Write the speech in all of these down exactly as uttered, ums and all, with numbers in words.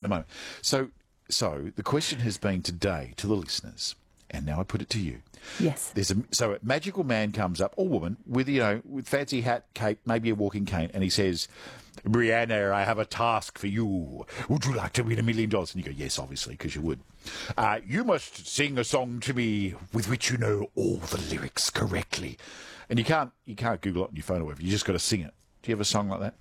moment. So, so the question has been today to the listeners, and now I put it to you. Yes. There's a so a magical man comes up, or woman, with you know, with fancy hat, cape, maybe a walking cane, and he says, "Brianna, I have a task for you. Would you like to win a million dollars?" And you go, "Yes, obviously, because you would. Uh, you must sing a song to me with which you know all the lyrics correctly." And you can't you can't Google it on your phone or whatever. You just got to sing it. Do you have a song like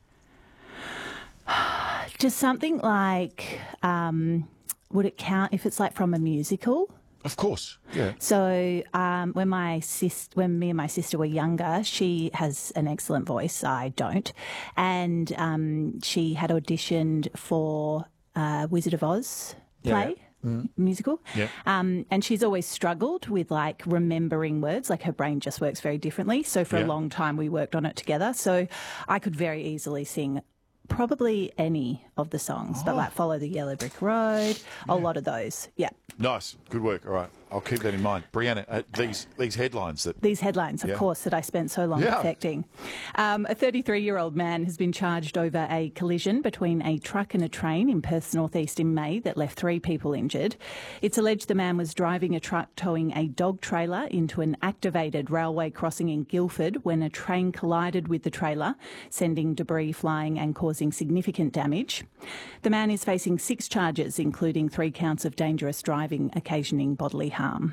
that? Just something like, um, would it count if it's like from a musical? Of course, yeah. So um, when my sis, when me and my sister were younger, she has an excellent voice. I don't, and um, she had auditioned for uh, Wizard of Oz play. Yeah. Mm. Musical. Yeah. Um, and she's always struggled with like remembering words, like her brain just works very differently. So for Yeah. a long time we worked on it together. So I could very easily sing probably any of the songs, Oh. but like Follow the Yellow Brick Road, a lot of those. Yeah. Nice, good work. All right, I'll keep that in mind. Brianna, uh, these these headlines that These headlines, of Yeah. course, that I spent so long Yeah. perfecting. Um, a thirty-three-year-old man has been charged over a collision between a truck and a train in Perth's northeast in May that left three people injured. It's alleged the man was driving a truck towing a dog trailer into an activated railway crossing in Guildford when a train collided with the trailer, sending debris flying and causing significant damage. The man is facing six charges, including three counts of dangerous driving occasioning bodily harm.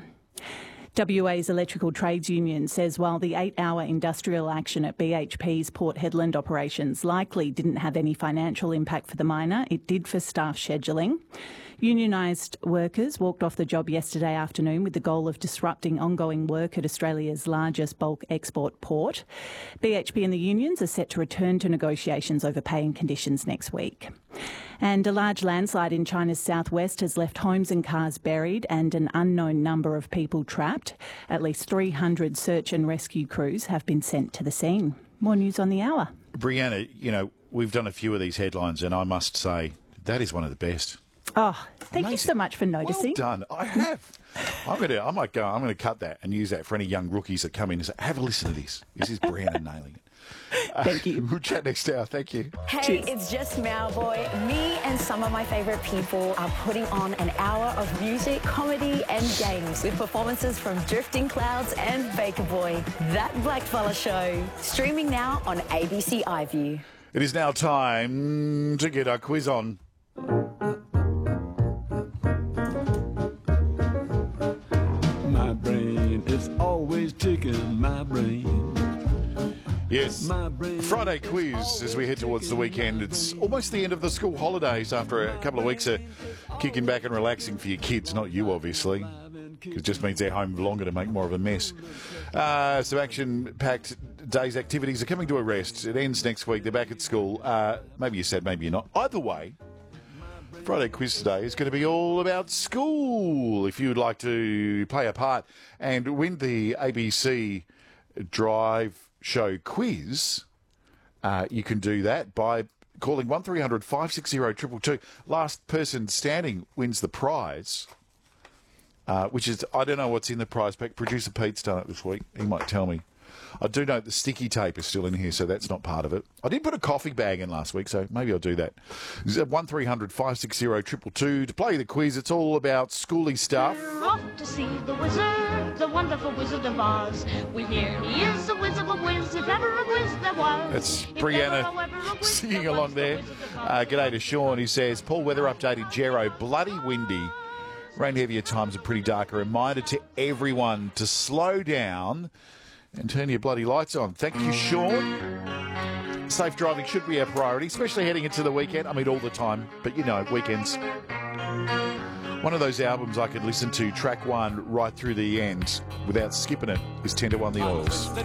W A's Electrical Trades Union says while the eight-hour industrial action at B H P's Port Hedland operations likely didn't have any financial impact for the miner, it did for staff scheduling. Unionised workers walked off the job yesterday afternoon with the goal of disrupting ongoing work at Australia's largest bulk export port. B H P and the unions are set to return to negotiations over pay and conditions next week. And a large landslide in China's southwest has left homes and cars buried and an unknown number of people trapped. At least three hundred search and rescue crews have been sent to the scene. More news on the hour. Brianna, you know, we've done a few of these headlines, and I must say that is one of the best. Oh, thank Amazing. you so much for noticing. Well done. I have. I'm gonna. I might go. I'm gonna cut that and use that for any young rookies that come in and say, "Have a listen to this. This is Brianna nailing it." Thank you. Uh, we'll chat next hour. Thank you. Hey, Cheers. it's just Malboy. Me and some of my favourite people are putting on an hour of music, comedy and games with performances from Drifting Clouds and Baker Boy. That Blackfella Show. Streaming now on A B C iView. It is now time to get our quiz on. My brain is always ticking, my brain. Yes, My brain Friday is quiz always as we head towards the weekend. It's almost the end of the school holidays after a couple of weeks of kicking back and relaxing for your kids, not you obviously, because it just means they're home longer to make more of a mess. Uh, some action-packed days' activities are coming to a rest. It ends next week. They're back at school. Uh, maybe you're sad, maybe you're not. Either way, Friday quiz today is going to be all about school. If you would like to play a part and win the A B C Drive Show quiz, uh, you can do that by calling one three hundred five six zero two two two. Last person standing wins the prize, uh, which is, I don't know what's in the prize pack. Producer Pete's done it this week. He might tell me. I do know the sticky tape is still in here, so that's not part of it. I did put a coffee bag in last week, so maybe I'll do that. one three hundred five six zero two two two to play the quiz. It's all about schooly stuff. We're off to see the wizard, the wonderful Wizard of Oz. We hear he is a whiz of a whiz, if ever a whiz there was. That's If Brianna ever, however, a whiz singing there was, along the there. Wizard of Oz. Uh, g'day to Sean, who says, Paul, weather updated Gero, bloody windy. Rain heavy at times and pretty dark. A reminder to everyone to slow down and turn your bloody lights on. Thank you, Sean. Safe driving should be our priority, especially heading into the weekend. I mean, all the time, but you know, weekends. One of those albums I could listen to, track one, right through the end, without skipping it, is ten to one The Oils.